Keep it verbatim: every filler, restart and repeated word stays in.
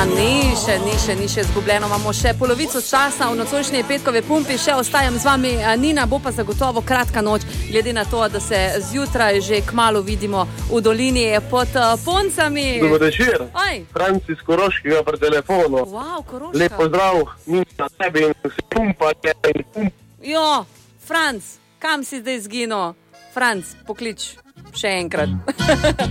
Ja, ni še, ni še, ni še izgubljeno. Imamo še polovico časa v nocojšnji petkove pumpi. Še ostajam z vami, Nina, bo pa zagotovo kratka noč, glede na to, da se zjutraj že kmalu vidimo v dolini pod uh, Poncami. Dobar večer. Oj. Franc iz Koroškega pri telefonu. Wow, Koroška. Lep pozdrav, Nina, tebi in vsi pumpanje in pump. Jo, Franc, kam si zdaj zginil? Franc, poklič še enkrat.